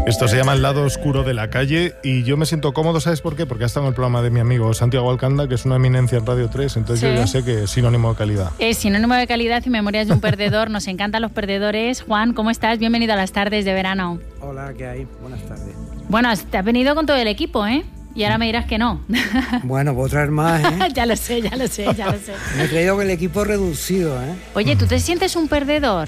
Esto se llama El lado oscuro de la calle y yo me siento cómodo, ¿sabes por qué? Porque ha estado en el programa de mi amigo Santiago Alcanda, que es una eminencia en Radio 3, entonces ¿Sí? Yo ya sé que es sinónimo de calidad. Es sinónimo de calidad y Memorias de un perdedor. Nos encantan los perdedores. Juan, ¿cómo estás? Bienvenido a las tardes de verano. Hola, ¿qué hay? Buenas tardes. Bueno, te has venido con todo el equipo, ¿eh? Y ahora me dirás que no. Bueno, puedo traer más, ¿eh? Ya lo sé. Me he creído que el equipo es reducido, ¿eh? Oye, ¿tú te sientes un perdedor?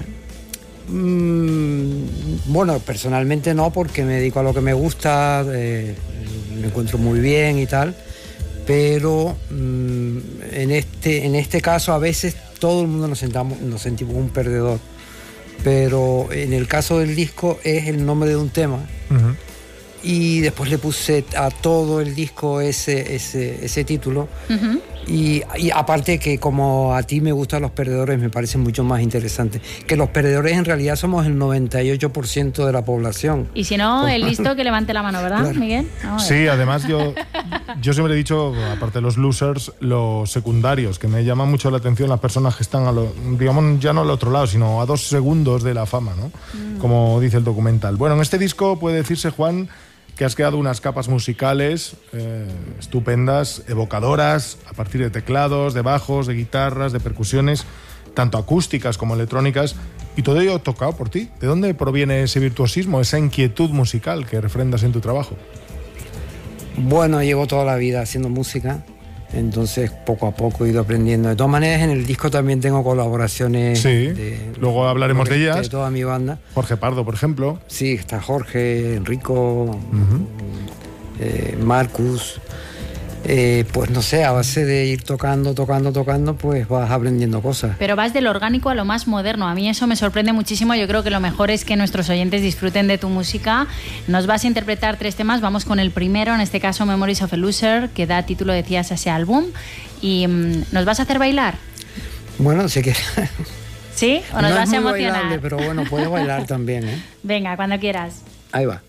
Bueno, personalmente no, porque me dedico a lo que me gusta, me encuentro muy bien y tal, pero en este caso a veces todo el mundo nos sentimos un perdedor, pero en el caso del disco es el nombre de un tema. Uh-huh. Y después le puse a todo el disco ese título. Uh-huh. Y aparte que como a ti me gustan los perdedores, me parece mucho más interesante. Que los perdedores en realidad somos el 98% de la población. Y si no, el listo que levante la mano, ¿verdad, claro. Miguel? Sí, además yo siempre he dicho, aparte de los losers, los secundarios, que me llaman mucho la atención las personas que están, digamos, ya no al otro lado, sino a 2 segundos de la fama, ¿no? Como dice el documental. Bueno, en este disco puede decirse, Juan, que has creado unas capas musicales estupendas, evocadoras, a partir de teclados, de bajos, de guitarras, de percusiones, tanto acústicas como electrónicas, y todo ello tocado por ti. ¿De dónde proviene ese virtuosismo, esa inquietud musical que refrendas en tu trabajo? Bueno, llevo toda la vida haciendo música, entonces poco a poco he ido aprendiendo. De todas maneras, en el disco también tengo colaboraciones. Sí, luego hablaremos de ellas. De toda mi banda. Jorge Pardo, por ejemplo. Sí, está Jorge, Enrico, Marcus. Pues no sé, a base de ir tocando, pues vas aprendiendo cosas. Pero vas del orgánico a lo más moderno. A mí eso me sorprende muchísimo. Yo creo que lo mejor es que nuestros oyentes disfruten de tu música. Nos vas a interpretar 3 temas. Vamos con el primero, en este caso Memories of a Loser, que da título, decías, a ese álbum. Y ¿nos vas a hacer bailar? Bueno, sí que... ¿Sí? ¿O nos vas a emocionar? Bailable, pero bueno, puedes bailar también, ¿eh? Venga, cuando quieras. Ahí va.